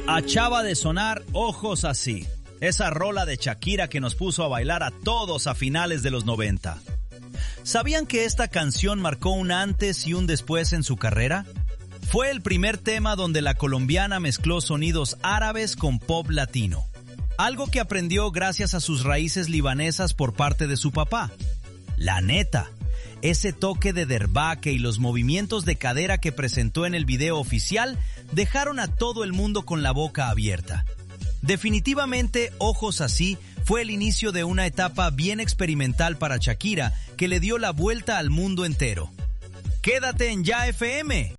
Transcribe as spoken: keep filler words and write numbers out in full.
Acaba de sonar Ojos Así, esa rola de Shakira que nos puso a bailar a todos a finales de los noventa. ¿Sabían que esta canción marcó un antes y un después en su carrera? Fue el primer tema donde la colombiana mezcló sonidos árabes con pop latino, algo que aprendió gracias a sus raíces libanesas por parte de su papá. La neta, ese toque de derbaque y los movimientos de cadera que presentó en el video oficial dejaron a todo el mundo con la boca abierta. Definitivamente, Ojos Así fue el inicio de una etapa bien experimental para Shakira que le dio la vuelta al mundo entero. Quédate en Ya F M